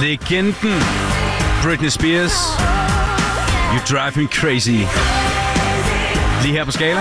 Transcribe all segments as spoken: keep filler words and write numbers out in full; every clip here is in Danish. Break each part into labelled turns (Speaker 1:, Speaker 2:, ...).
Speaker 1: Legenden Britney Spears. You drive me crazy. Lige her på Skala.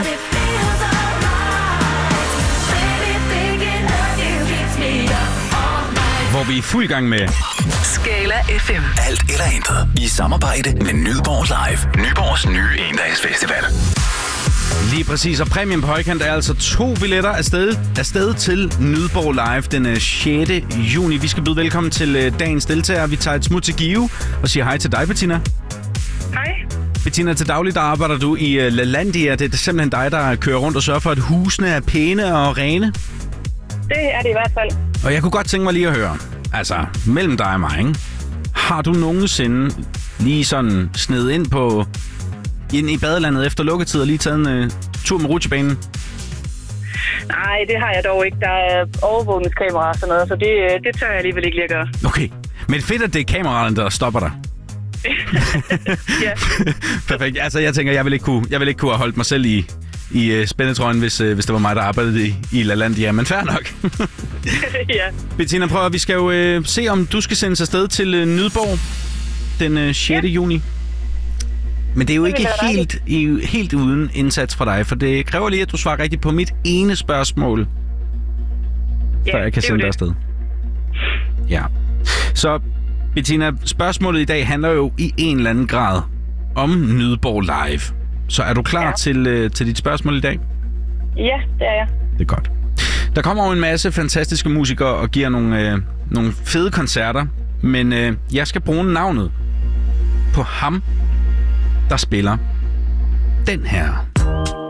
Speaker 1: Hvor vi er i fuld gang med
Speaker 2: Skala F M.
Speaker 3: Alt eller intet. I samarbejde med Nyborg Live. Nyborgs nye endagsfestival.
Speaker 1: lige præcis. Og præmien på højkant er altså to billetter afsted, afsted til Nyborg Live den sjette juni. Vi skal byde velkommen til dagens deltager. Vi tager et smut til Give og siger hej til dig, Bettina.
Speaker 4: Hej.
Speaker 1: Bettina, til daglig der arbejder du i uh, LaLandia. Det er simpelthen dig, der kører rundt og sørger for, at husene er pæne og rene.
Speaker 4: Det er det i hvert fald.
Speaker 1: Og jeg kunne godt tænke mig lige at høre, altså mellem dig og mig, ikke? Har du nogensinde lige sådan sned ind på ind i badelandet efter lukketid og lige taget en uh, tur med rutsjebanen?
Speaker 4: Nej, det har jeg dog ikke. Der er overvågningskameraer og sådan noget, så det, det tør jeg alligevel ikke lige at gøre.
Speaker 1: Okay, men fedt, at det er kameraerne, der stopper dig.
Speaker 4: Ja.
Speaker 1: Perfekt. Altså, jeg tænker, jeg vil ikke kunne, jeg vil ikke kunne have holdt mig selv i, i uh, spændetrøjen, hvis, uh, hvis det var mig, der arbejdede i, i LaLandia, men fair nok.
Speaker 4: Ja.
Speaker 1: Bettina, prøv at vi skal jo uh, se, om du skal sendes afsted til uh, Nyborg den uh, sjette juni. Men det er jo ikke helt, i, helt uden indsats fra dig, for det kræver lige, at du svarer rigtigt på mit ene spørgsmål,
Speaker 4: Ja,
Speaker 1: før jeg kan sende dig afsted. Ja. Så, Bettina, spørgsmålet i dag handler jo i en eller anden grad om Nyborg Live. Så er du klar ja. til, uh, til dit spørgsmål i dag?
Speaker 4: Ja, det er jeg.
Speaker 1: Det er godt. Der kommer jo en masse fantastiske musikere og giver nogle, uh, nogle fede koncerter, men uh, jeg skal bruge navnet på ham, der spiller den her.